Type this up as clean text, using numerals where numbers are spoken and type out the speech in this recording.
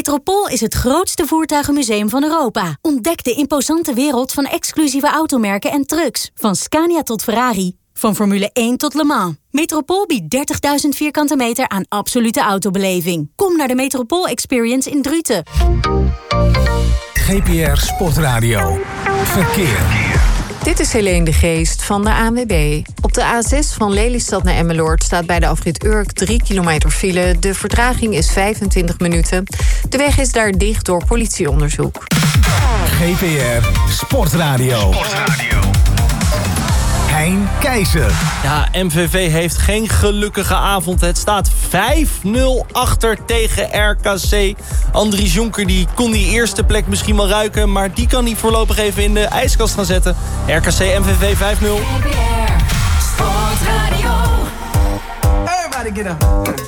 Metropool is het grootste voertuigenmuseum van Europa. Ontdek de imposante wereld van exclusieve automerken en trucks. Van Scania tot Ferrari. Van Formule 1 tot Le Mans. Metropool biedt 30.000 vierkante meter aan absolute autobeleving. Kom naar de Metropool Experience in Druten. GPR Sportradio. Verkeer. Dit is Helene de Geest van de ANWB. Op de A6 van Lelystad naar Emmeloord staat bij de afrit Urk 3 kilometer file. De vertraging is 25 minuten. De weg is daar dicht door politieonderzoek. GPR Sportradio. Hein Keizer. Ja, MVV heeft geen gelukkige avond. Het staat 5-0 achter tegen RKC. Andries Jonker die kon die eerste plek misschien wel ruiken, maar die kan hij voorlopig even in de ijskast gaan zetten. RKC MVV 5-0. Sportradio. Everybody get up.